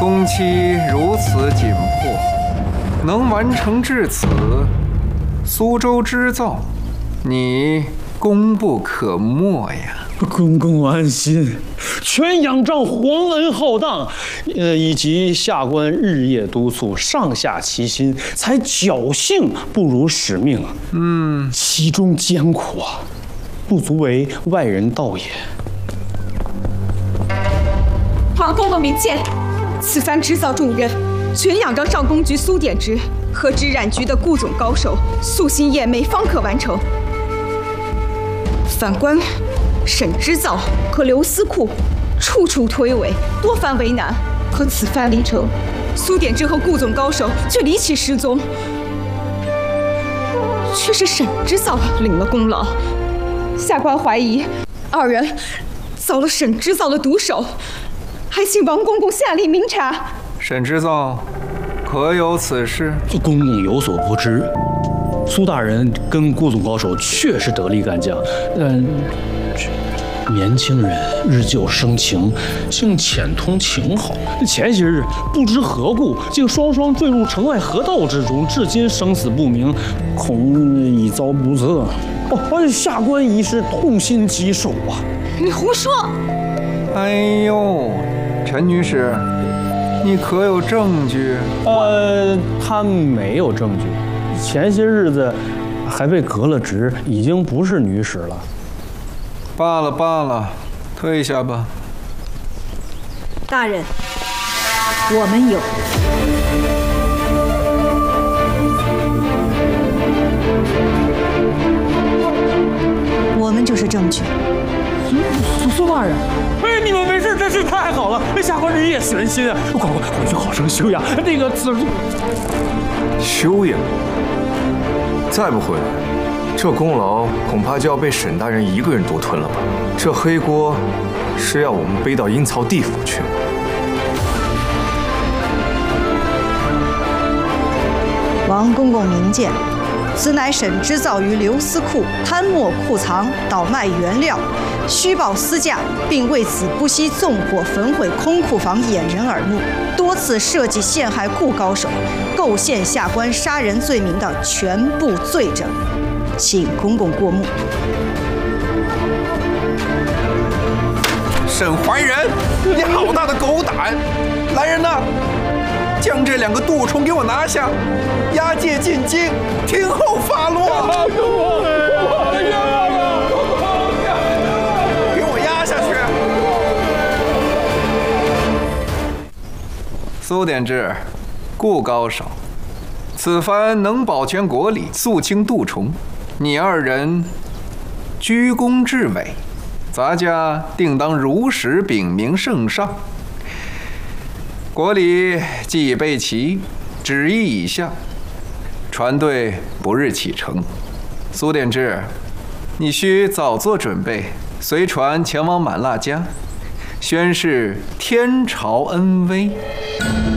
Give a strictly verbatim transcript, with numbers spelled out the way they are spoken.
工期如此紧迫，能完成至此，苏州织造，你功不可没呀！ 公公安心，全仰仗皇恩浩荡，呃，以及下官日夜督促，上下齐心，才侥幸不辱使命。嗯，其中艰苦啊，不足为外人道也。 皇公公明鉴，此番织造重任，全仰仗上工局苏典之和织染局的顾总高手，夙兴夜寐方可完成。反观沈织造和刘司库，处处推诿，多番为难。可此番离城，苏典之和顾总高手却离奇失踪，却是沈织造领了功劳。下官怀疑二人遭了沈织造的毒手，还请王公公下令明察。 沈织造可有此事？ 公公有所不知，苏大人跟顾总高手确是得力干将，但年轻人日久生情，竟浅通情好。前些日不知何故，竟双双坠入城外河道之中，至今生死不明，恐已遭不测。哦，下官已是痛心疾首啊！ 你胡说！ 哎呦，陈女士，你可有证据？ 呃，他没有证据。前些日子还被革了职，已经不是女使了。 罢了罢了，退下吧。 大人，我们有。我们就是证据。 苏苏大人，哎，你们没事真是太好了，下官日夜悬心啊！快快回去好生休养。那个此休养，再不回来，这功劳恐怕就要被沈大人一个人独吞了吧？这黑锅是要我们背到阴曹地府去。 王公公明鉴，此乃沈织造于刘司库贪墨库藏，倒卖原料，虚报私价，并为此不惜纵火焚毁空库房，掩人耳目，多次设计陷害顾高手，构陷下官杀人罪名的全部罪证，请公公过目。 沈怀仁，你好大的狗胆！来人呐，将这两个蠹虫给我拿下，押解进京，听候发落。给我押下去！苏典之，顾高手，此番能保全国理，肃清蠹虫，你二人居功至伟，咱家定当如实禀明圣上。国礼既已备齐，旨意已下，船队不日启程。苏典之，你需早做准备，随船前往满腊家，宣示天朝恩威。